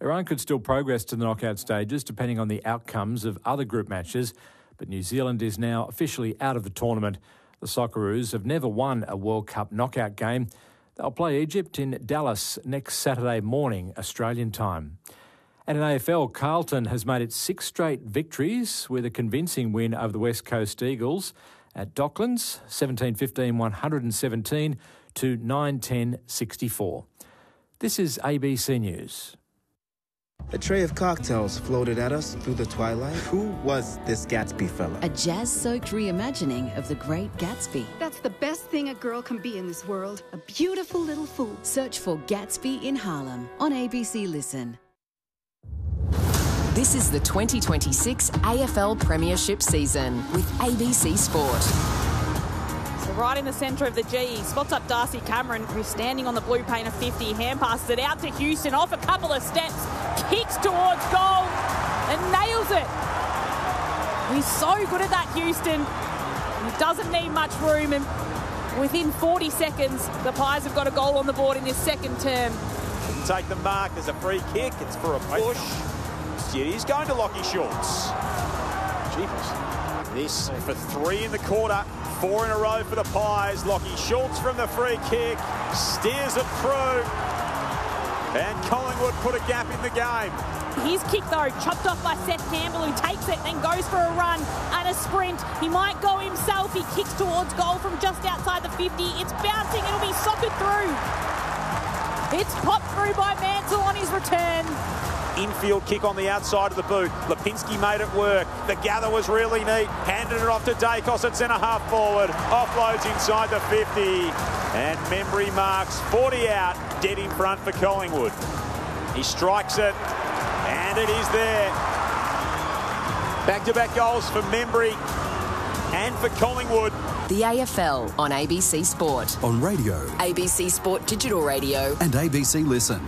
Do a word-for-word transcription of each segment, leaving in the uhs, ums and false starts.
Iran could still progress to the knockout stages depending on the outcomes of other group matches, but New Zealand is now officially out of the tournament. The Socceroos have never won a World Cup knockout game. They'll play Egypt in Dallas next Saturday morning, Australian time. And in A F L, Carlton has made it six straight victories with a convincing win over the West Coast Eagles at Docklands, seventeen fifteen one hundred seventeen to nine ten sixty-four. This is A B C News. A tray of cocktails floated at us through the twilight. Who was this Gatsby fella? A jazz-soaked reimagining of the Great Gatsby. That's the best thing a girl can be in this world. A beautiful little fool. Search for Gatsby in Harlem on A B C Listen. This is the twenty twenty-six A F L Premiership season with A B C Sport. So right in the centre of the G, he spots up Darcy Cameron, who's standing on the blue paint of fifty, hand passes it out to Houston, off a couple of steps, kicks towards goal and nails it. He's so good at that, Houston. He doesn't need much room, and within forty seconds, the Pies have got a goal on the board in this second term. Take the mark, there's a free kick, it's for a push. He's going to Lockie Schultz. Jeepers. This for three in the quarter, four in a row for the Pies. Lockie Schultz from the free kick, steers it through, and Collingwood put a gap in the game. His kick, though, chopped off by Seth Campbell, who takes it, then goes for a run and a sprint. He might go himself. He kicks towards goal from just outside the fifty. It's bouncing. It'll be soccered through. It's popped through by Mansell on his return. Infield kick on the outside of the boot. Lipinski made it work. The gather was really neat. Handed it off to Dacos at centre half forward. Offloads inside the fifty. And Membry marks forty out, dead in front for Collingwood. He strikes it, and it is there. Back-to-back goals for Membry and for Collingwood. The A F L on A B C Sport. On radio. A B C Sport Digital Radio. And A B C Listen.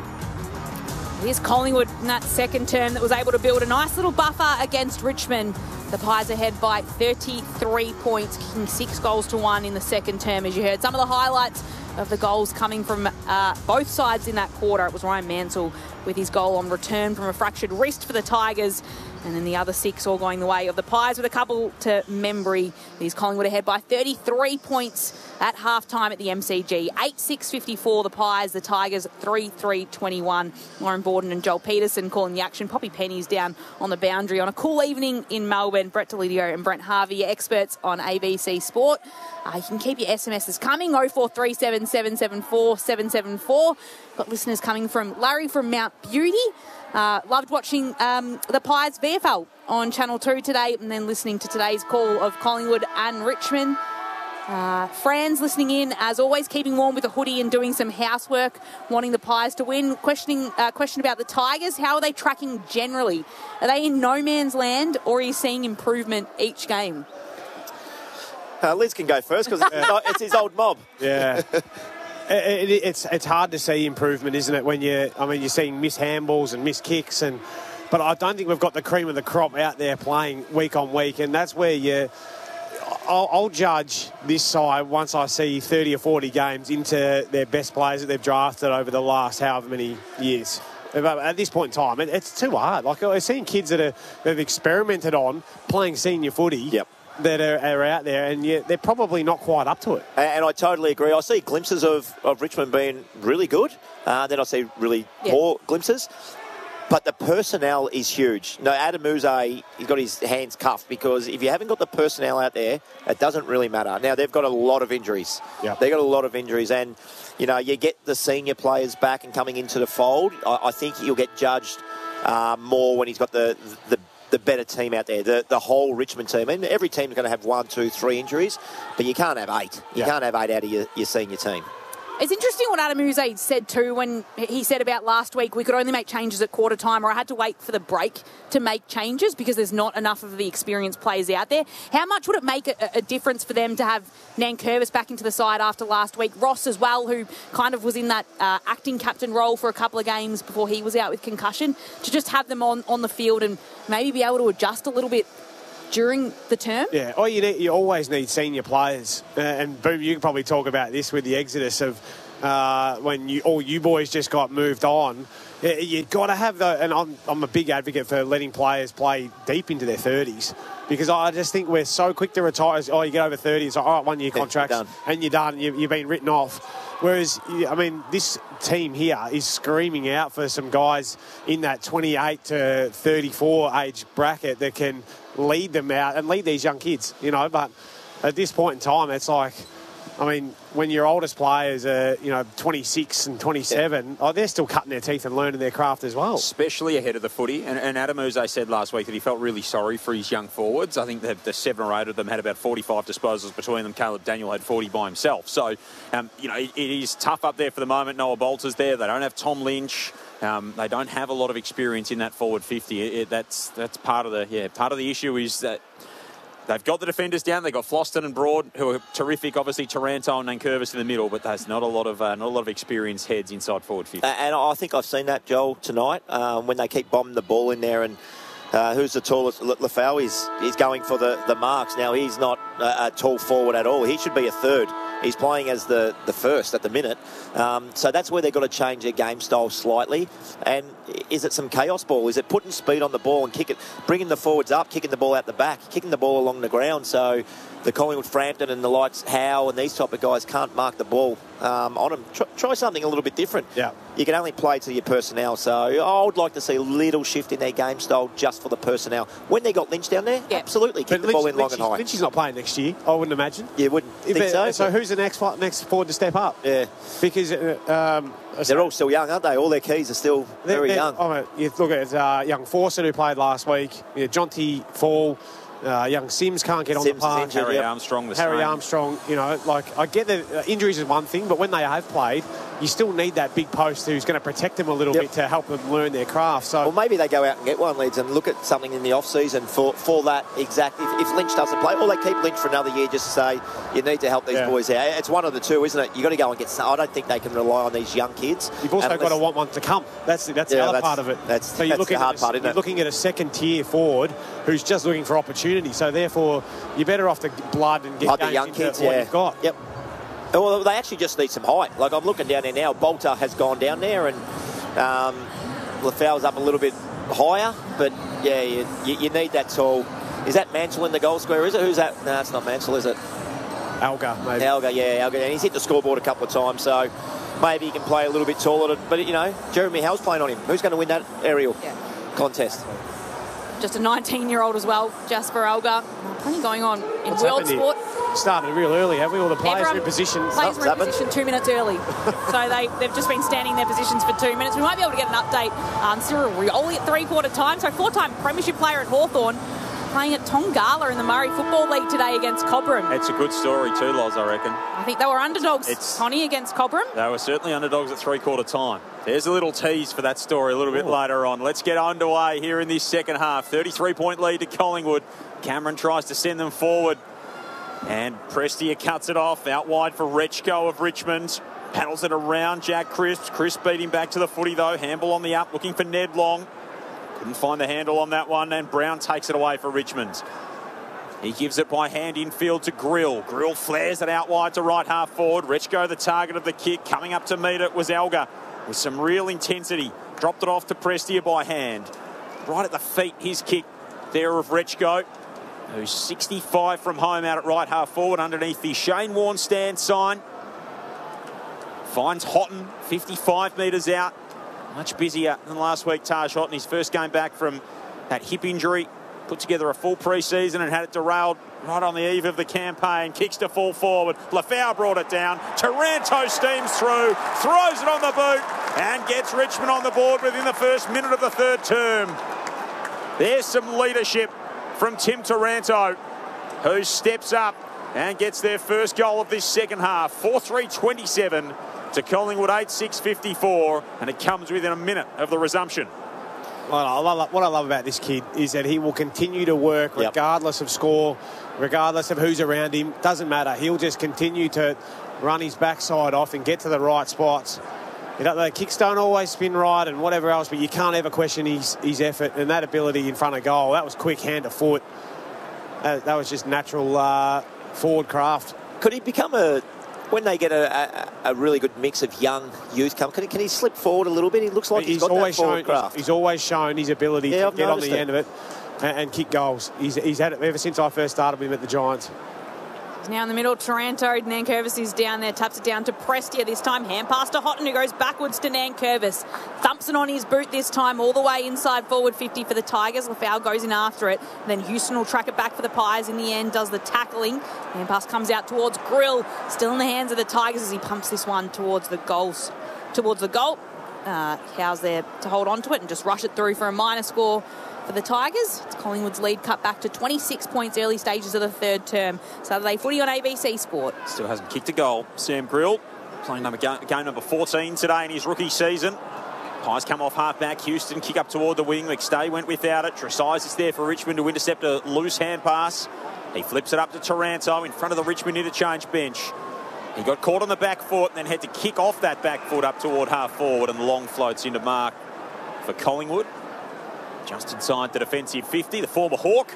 Here's Collingwood in that second term that was able to build a nice little buffer against Richmond. The Pies ahead by thirty-three points, kicking six goals to one in the second term, as you heard. Some of the highlights of the goals coming from uh, both sides in that quarter. It was Ryan Mansell with his goal on return from a fractured wrist for the Tigers. And then the other six all going the way of the Pies with a couple to Membry. These Collingwood ahead by thirty-three points at half-time at the M C G. eight six fifty-four the Pies, the Tigers three three twenty-one. Lauren Borden and Joel Peterson calling the action. Poppy Penny's down on the boundary on a cool evening in Melbourne. Brett Delidio and Brent Harvey, your experts on A B C Sport. Uh, you can keep your S M Ses coming, oh four three seven, seven seven four, seven seven four. Got listeners coming from Larry from Mount Beauty. Uh, loved watching um, the Pies V F L on Channel two today, and then listening to today's call of Collingwood and Richmond. Uh, Fran's listening in, as always, keeping warm with a hoodie and doing some housework, wanting the Pies to win. Questioning, uh, question about the Tigers, how are they tracking generally? Are they in no man's land, or are you seeing improvement each game? Uh, Liz can go first, because it's, it's his old mob. Yeah. It, it, it's it's hard to see improvement, isn't it? When you, I mean, you're seeing missed handballs and missed kicks, and but I don't think we've got the cream of the crop out there playing week on week, and that's where you. I'll, I'll judge this side once I see thirty or forty games into their best players that they've drafted over the last however many years. At this point in time, it, it's too hard. Like I've seen kids that are, that have experimented on playing senior footy. Yep. That are, are out there, and yet they're probably not quite up to it. And, and I totally agree. I see glimpses of, of Richmond being really good. Uh, then I see really yeah. poor glimpses. But the personnel is huge. No, Adam Muse, he's got his hands cuffed, because if you haven't got the personnel out there, it doesn't really matter. Now, they've got a lot of injuries. Yep. They've got a lot of injuries. And, you know, you get the senior players back and coming into the fold. I, I think you'll get judged uh, more when he's got the... the the better team out there, the the whole Richmond team. And every team's going to have one, two, three injuries, but you can't have eight. You yeah. can't have eight out of your, your senior team. It's interesting what Adam Muse said too, when he said about last week we could only make changes at quarter time, or I had to wait for the break to make changes because there's not enough of the experienced players out there. How much would it make a, a difference for them to have Nankervis back into the side after last week? Ross as well, who kind of was in that uh, acting captain role for a couple of games before he was out with concussion, to just have them on, on the field and maybe be able to adjust a little bit during the term? Yeah, oh, you need, you always need senior players. Uh, and Boom, you can probably talk about this with the exodus of uh, when you all you boys just got moved on. Yeah, you've got to have, the, and I'm, I'm a big advocate for letting players play deep into their thirties, because I just think we're so quick to retire. Oh, you get over thirty, it's like, all right, one-year contracts, Done. and you're done. You, you've been written off. Whereas, I mean, this team here is screaming out for some guys in that twenty-eight to thirty-four age bracket that can lead them out and lead these young kids, you know. But at this point in time, it's like, I mean, when your oldest players are, you know, twenty-six and twenty-seven, yeah. oh, they're still cutting their teeth and learning their craft as well. Especially ahead of the footy. And, and Adam Uze said last week that he felt really sorry for his young forwards. I think that the seven or eight of them had about forty-five disposals between them. Caleb Daniel had forty by himself. So, um, you know, it, it is tough up there for the moment. Noah Bolter's there. They don't have Tom Lynch. Um, they don't have a lot of experience in that forward fifty. It, it, that's that's part of the yeah part of the issue is that they've got the defenders down. They've got Floston and Broad, who are terrific. Obviously, Taranto and Nankervis in the middle, but there's not a lot of uh, not a lot of experienced heads inside forward fifty. And I think I've seen that, Joel, tonight um, when they keep bombing the ball in there. And uh, who's the tallest? Lafau is he's going for the, the marks now. He's not a, a tall forward at all. He should be a third. He's playing as the, the first at the minute. Um, so that's where they've got to change their game style slightly. And is it some chaos ball? Is it putting speed on the ball and kick it, bringing the forwards up, kicking the ball out the back, kicking the ball along the ground? So the Collingwood Frampton and the likes, Howe and these type of guys can't mark the ball um, on them. Try, try something a little bit different. Yeah. You can only play to your personnel. So I would like to see a little shift in their game style just for the personnel. When they got Lynch down there, yeah. absolutely, kick but the Lynch, ball in long Lynch, and high. Lynch is not playing next year, I wouldn't imagine. You wouldn't if think it, so. So who's the next next forward to step up? Yeah. Because uh, um, they're all still young, aren't they? All their keys are still they're, very they're, young. I mean, you look at uh, young Fawcett who played last week, you know, Jonty Fall, uh, young Sims can't get Sims on the park. Injured, Harry yep. Armstrong the Harry same. Armstrong, you know, like I get that uh, injuries is one thing, but when they have played, you still need that big post who's going to protect them a little yep. bit to help them learn their craft. So, well, maybe they go out and get one, Leeds, and look at something in the off-season for, for that exact. If, if Lynch doesn't play, or they keep Lynch for another year just to say, you need to help these yeah. boys out. It's one of the two, isn't it? You've got to go and get some. I don't think they can rely on these young kids. You've also got to want one to come. That's, that's yeah, the other that's, part of it. That's, so you're that's looking the hard at, part, isn't You're it? looking at a second-tier forward who's just looking for opportunity. So therefore, you're better off to blood and get like games the young into kids, what yeah. you've got. Yep. Well, they actually just need some height. Like, I'm looking down there now. Bolter has gone down there, and um, Lafau's up a little bit higher. But, yeah, you, you, you need that tall. Is that Mansell in the goal square, is it? Who's that? No, it's not Mansell, is it? Alga, maybe. Alga, yeah, Alga. And he's hit the scoreboard a couple of times, so maybe he can play a little bit taller. But, you know, Jeremy Howe's playing on him. Who's going to win that aerial yeah. contest? Just a nineteen-year-old as well, Jasper Alga. Plenty going on in What's world sport. Here? Started real early, have we? All the players Everyone are in position. Players were in position two minutes early. so they, they've just been standing in their positions for two minutes. We might be able to get an update on Cyril Rioli at three-quarter time. So four-time premiership player at Hawthorn, playing at Tongala in the Murray Football League today against Cobram. It's a good story too, Loz, I reckon. I think they were underdogs, it's, Connie, against Cobram. They were certainly underdogs at three-quarter time. There's a little tease for that story a little bit Ooh. later on. Let's get underway here in this second half. thirty-three point lead to Collingwood. Cameron tries to send them forward. And Prestia cuts it off. Out wide for Rechko of Richmond. Paddles it around Jack Crisp. Crisp beat him back to the footy, though. Handball on the up, looking for Ned Long. Couldn't find the handle on that one, and Brown takes it away for Richmond. He gives it by hand infield to Grill. Grill flares it out wide to right half forward. Rechko, the target of the kick. Coming up to meet it was Alga with some real intensity. Dropped it off to Prestia by hand. Right at the feet, his kick there of Rechko, who's sixty-five from home out at right half forward underneath the Shane Warne stand sign. Finds Houghton, fifty-five metres out. Much busier than last week, Taj Houghton. His first game back from that hip injury. Put together a full pre-season and had it derailed right on the eve of the campaign. Kicks to full forward. Lafau brought it down. Taranto steams through, throws it on the boot and gets Richmond on the board within the first minute of the third term. There's some leadership from Tim Taranto, who steps up and gets their first goal of this second half. four three twenty-seven to Collingwood eight six fifty-four, and it comes within a minute of the resumption. What I love, what I love about this kid is that he will continue to work regardless yep. of score, regardless of who's around him. Doesn't matter. He'll just continue to run his backside off and get to the right spots. You know, the kicks don't always spin right and whatever else, but you can't ever question his, his effort and that ability in front of goal. That was quick hand to foot. That, that was just natural uh, forward craft. Could he become a when they get a, a, a really good mix of young youth come, can he, can he slip forward a little bit? He looks like he's, he's got always that forward shown, craft. He's, he's always shown his ability yeah, to I've get on the it. end of it and, and kick goals. He's, he's had it ever since I first started with him at the Giants. He's now in the middle. Taranto. Nankervis is down there. Taps it down to Prestia this time. Hand pass to Houghton, who goes backwards to Nankervis. Thumps it on his boot this time, all the way inside forward fifty for the Tigers. Lafau goes in after it. Then Houston will track it back for the Pies. In the end, does the tackling. Hand pass comes out towards Grill. Still in the hands of the Tigers as he pumps this one towards the goals. Towards the goal. Uh, How's there to hold on to it and just rush it through for a minor score for the Tigers. It's Collingwood's lead cut back to twenty-six points early stages of the third term. Saturday footy on A B C Sport. Still hasn't kicked a goal. Sam Grill playing number game, game number fourteen today in his rookie season. Pies come off half-back. Houston kick up toward the wing. McStay went without it. Tresize is there for Richmond to intercept a loose hand pass. He flips it up to Taranto in front of the Richmond interchange bench. He got caught on the back foot and then had to kick off that back foot up toward half forward, and the long floats into mark for Collingwood. Just inside the defensive fifty, the former Hawk.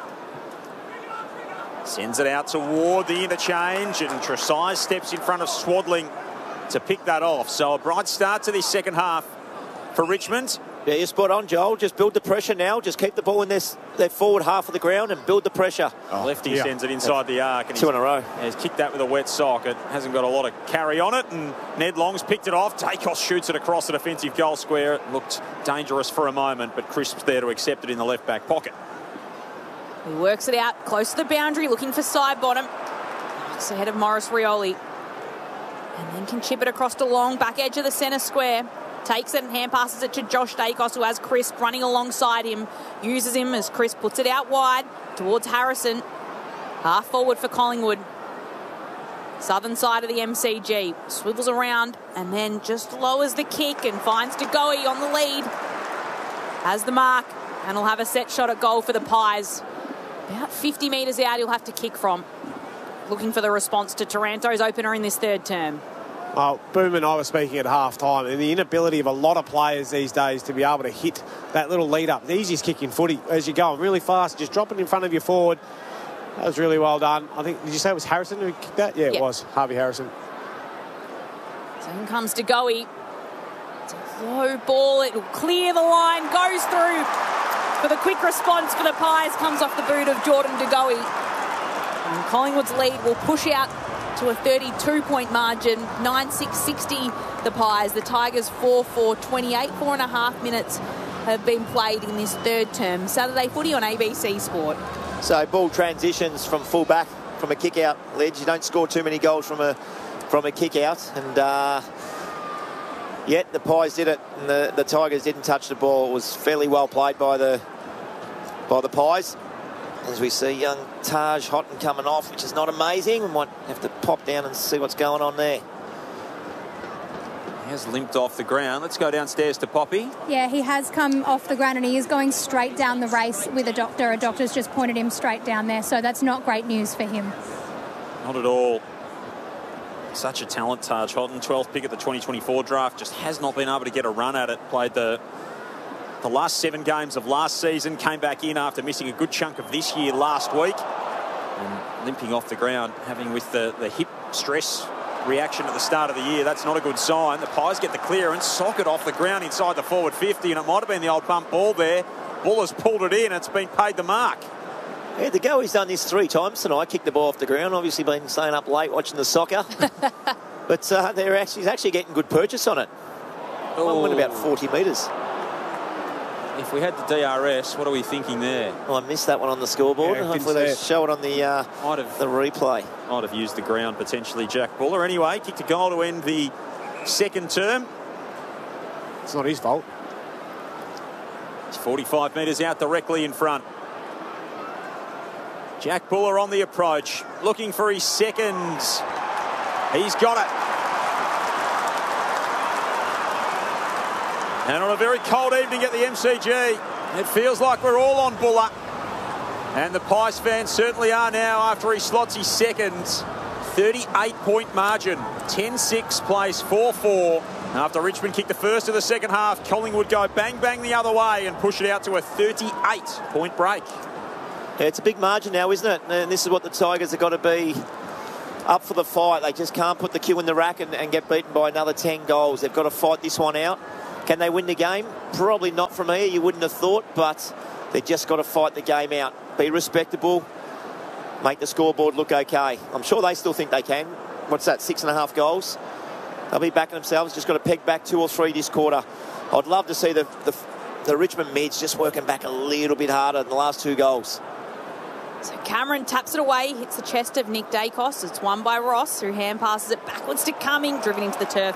Sends it out toward the interchange, and Tresize steps in front of Swadling to pick that off. So a bright start to this second half for Richmond. Yeah, you're spot on, Joel. Just build the pressure now. Just keep the ball in their, their forward half of the ground and build the pressure. Oh, Lefty yeah. sends it inside the arc. And Two in a row. He's kicked that with a wet sock. It hasn't got a lot of carry on it, and Ned Long's picked it off. Dacos shoots it across the defensive goal square. It looked dangerous for a moment, but Crisp's there to accept it in the left-back pocket. He works it out close to the boundary, looking for side bottom. Just ahead of Morris Rioli. And then can chip it across to Long, back edge of the centre square. Takes it and hand passes it to Josh Dacos, who has Crisp running alongside him. Uses him as Crisp puts it out wide towards Harrison. Half forward for Collingwood. Southern side of the M C G. Swivels around and then just lowers the kick and finds DeGoey on the lead. Has the mark and will have a set shot at goal for the Pies. About fifty metres out he'll have to kick from. Looking for the response to Taranto's opener in this third term. Well, Boom and I were speaking at half time, and the inability of a lot of players these days to be able to hit that little lead up. The easiest kick in footy as you're going really fast, just drop it in front of your forward. That was really well done. I think, did you say it was Harrison who kicked that? Yeah, yep. It was. Harvey Harrison. So in comes DeGoey. It's a low ball. It will clear the line, goes through for the quick response for the Pies. Comes off the boot of Jordan DeGoey. And Collingwood's lead will push out to a thirty-two point margin. nine six sixty the Pies. The Tigers four four twenty-eight. Four and a half minutes have been played in this third term. Saturday footy on A B C Sport. So ball transitions from full back from a kick out ledge. You don't score too many goals from a from a kick out, and uh, yet the Pies did it, and the, the Tigers didn't touch the ball. It was fairly well played by the by the Pies. As we see young Taj Houghton coming off, which is not amazing. We might have to pop down and see what's going on there. He has limped off the ground. Let's go downstairs to Poppy. Yeah, he has come off the ground and he is going straight down the race with a doctor. A doctor's just pointed him straight down there, so that's not great news for him. Not at all. Such a talent, Taj Houghton. twelfth pick at the twenty twenty-four draft. Just has not been able to get a run at it. Played the... The last seven games of last season, came back in after missing a good chunk of this year last week. And limping off the ground, having with the, the hip stress reaction at the start of the year. That's not a good sign. The Pies get the clearance, sock it off the ground inside the forward fifty, and it might have been the old bump ball there. Buller's pulled it in. It's been paid the mark. Yeah, the go, he's done this three times tonight. Kicked the ball off the ground. Obviously been staying up late watching the soccer. But uh, they're actually, he's actually getting good purchase on it. One went about forty metres. If we had the D R S, what are we thinking there? Well, I missed that one on the scoreboard. Yeah, Hopefully they it. show it on the uh, Might have, the replay. Might have used the ground potentially, Jack Buller. Anyway, kicked a goal to end the second term. It's not his fault. It's forty-five metres out directly in front. Jack Buller on the approach, looking for his second. He's got it. And on a very cold evening at the M C G, it feels like we're all on Buller. And the Pies fans certainly are now after he slots his second. thirty-eight point margin. ten six plays four four. After Richmond kicked the first of the second half, Collingwood go bang bang the other way and push it out to a thirty-eight point break. Yeah, it's a big margin now, isn't it? And this is what the Tigers have got to be up for the fight. They just can't put the cue in the rack and, and get beaten by another ten goals. They've got to fight this one out. Can they win the game? Probably not from here, you wouldn't have thought, but they've just got to fight the game out. Be respectable, make the scoreboard look okay. I'm sure they still think they can. What's that, six and a half goals? They'll be backing themselves, just got to peg back two or three this quarter. I'd love to see the, the, the Richmond mids just working back a little bit harder than the last two goals. So Cameron taps it away, hits the chest of Nick Dacos. It's won by Ross, who hand passes it backwards to Cumming, driven into the turf